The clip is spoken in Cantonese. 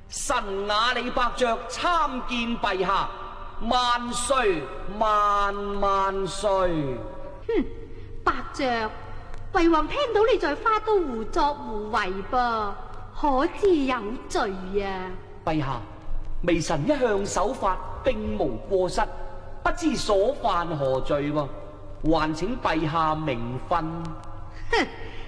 神雅里伯爵參見陛下，萬歲萬萬歲。 哼，伯爵，為王聽到你在花都胡作胡為噃，可知有罪啊？ 陛下，微臣一向守法，並無過失，不知所犯何罪喎，還請陛下明訓。 哼，